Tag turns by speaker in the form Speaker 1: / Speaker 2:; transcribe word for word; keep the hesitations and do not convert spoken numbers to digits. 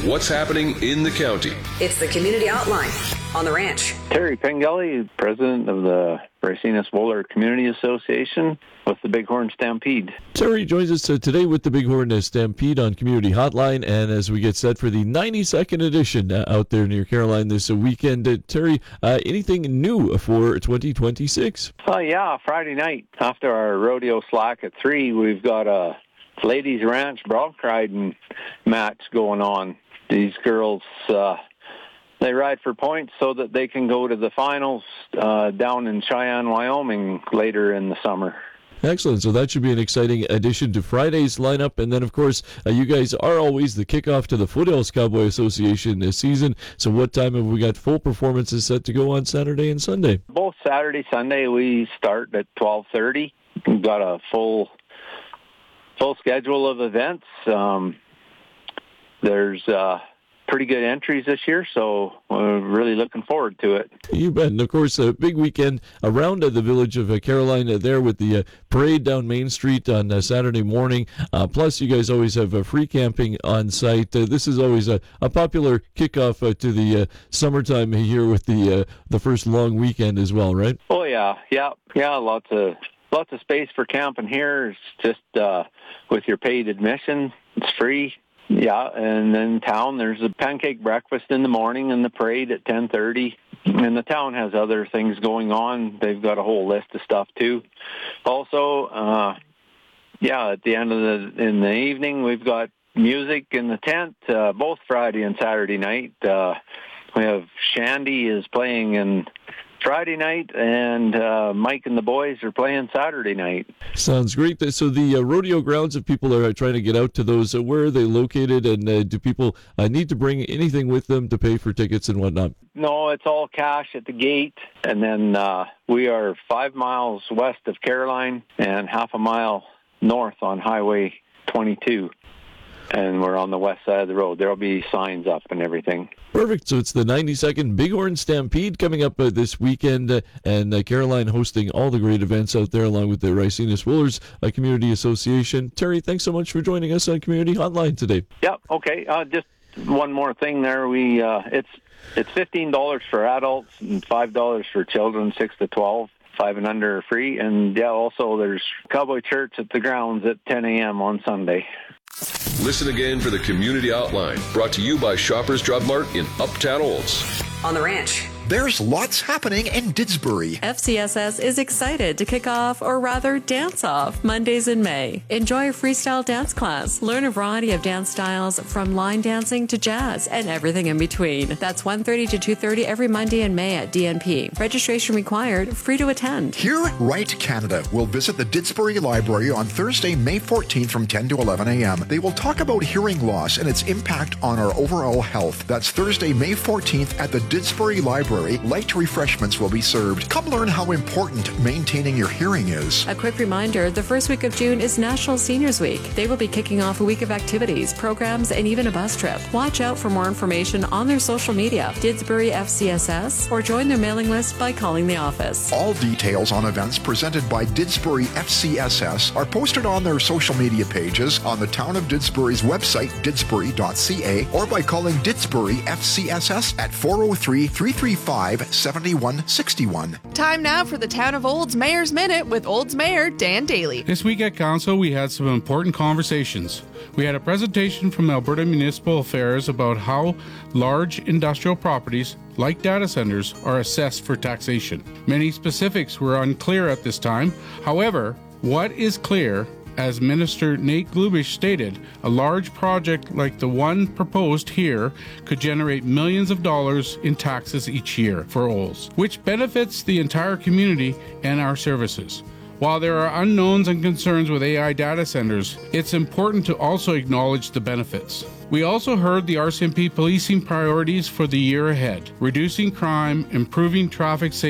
Speaker 1: what's happening in the county.
Speaker 2: It's the Community Outline on The Ranch.
Speaker 3: Terry Pengelly, president of the Ricinus-Wohler Community Association with the Bighorn Stampede.
Speaker 4: Terry joins us uh, today with the Bighorn Stampede on Community Hotline, and as we get set for the ninety-second edition uh, out there near Caroline this uh, weekend, uh, Terry, uh, anything new for twenty twenty-six?
Speaker 3: Oh, uh, yeah, Friday night after our rodeo slack at three, we've got a ladies ranch bronc riding match going on. These girls, uh, they ride for points so that they can go to the finals uh, down in Cheyenne, Wyoming later in the summer.
Speaker 4: Excellent. So that should be an exciting addition to Friday's lineup. And then, of course, uh, you guys are always the kickoff to the Foothills Cowboy Association this season. So what time have we got full performances set to go on Saturday and Sunday?
Speaker 3: Both Saturday, Sunday, we start at twelve thirty. We've got a full full schedule of events. Um, there's uh, pretty good entries this year, so we're really looking forward to it.
Speaker 4: You bet. And, of course, a big weekend around uh, the village of uh, Caroline uh, there with the uh, parade down Main Street on uh, Saturday morning. Uh, plus, you guys always have uh, free camping on site. Uh, this is always a, a popular kickoff uh, to the uh, summertime here with the uh, the first long weekend as well, right?
Speaker 3: Oh, yeah. Yeah. Yeah, lots of lots of space for camping here. It's just uh, with your paid admission. It's free. Yeah, and in town there's a pancake breakfast in the morning and the parade at ten thirty. And the town has other things going on. They've got a whole list of stuff too. Also, uh, yeah, at the end of the in the evening we've got music in the tent, uh, both Friday and Saturday night. Uh, we have Shandy is playing in Friday night, and uh, Mike and the boys are playing Saturday night.
Speaker 4: Sounds great. So the uh, rodeo grounds, if people are trying to get out to those, uh, where are they located, and uh, do people uh, need to bring anything with them to pay for tickets and whatnot?
Speaker 3: No, it's all cash at the gate, and then uh, we are five miles west of Caroline and half a mile north on Highway twenty-two. And we're on the west side of the road. There'll be signs up and everything.
Speaker 4: Perfect. So it's the ninety-second Bighorn Stampede coming up uh, this weekend, uh, and uh, Caroline hosting all the great events out there along with the Ricinus-Wohlers uh, Community Association. Terry, thanks so much for joining us on Community Hotline today.
Speaker 3: Yep. Okay. Uh, just one more thing there. We uh, it's it's fifteen dollars for adults and five dollars for children, six to twelve. Five and under are free. And yeah, also there's Cowboy Church at the grounds at ten a.m. on Sunday.
Speaker 1: Listen again for the Community Outline, brought to you by Shoppers Drug Mart in Uptown Olds.
Speaker 2: On The Ranch.
Speaker 5: There's lots happening in Didsbury.
Speaker 6: F C S S is excited to kick off, or rather dance off, Mondays in May. Enjoy a freestyle dance class. Learn a variety of dance styles from line dancing to jazz and everything in between. That's one thirty to two thirty every Monday in May at D N P. Registration required, free to attend.
Speaker 5: Hear Right Canada will visit the Didsbury Library on Thursday, May fourteenth from ten to eleven a.m. They will talk about hearing loss and its impact on our overall health. That's Thursday, May fourteenth at the Didsbury Library. Light refreshments will be served. Come learn how important maintaining your hearing is.
Speaker 6: A quick reminder, the first week of June is National Seniors Week. They will be kicking off a week of activities, programs, and even a bus trip. Watch out for more information on their social media, Didsbury F C S S, or join their mailing list by calling the office.
Speaker 5: All details on events presented by Didsbury F C S S are posted on their social media pages, on the Town of Didsbury's website, didsbury dot c a, or by calling Didsbury F C S S at four oh three, three three five, seven one six one.
Speaker 7: Time now for the Town of Olds Mayor's Minute with Olds Mayor Dan Daly.
Speaker 8: This week at Council, we had some important conversations. We had a presentation from Alberta Municipal Affairs about how large industrial properties, like data centers, are assessed for taxation. Many specifics were unclear at this time. However, what is clear, as Minister Nate Glubish stated, a large project like the one proposed here could generate millions of dollars in taxes each year for Olds, which benefits the entire community and our services. While there are unknowns and concerns with A I data centers, it's important to also acknowledge the benefits. We also heard the R C M P policing priorities for the year ahead, reducing crime, improving traffic safety,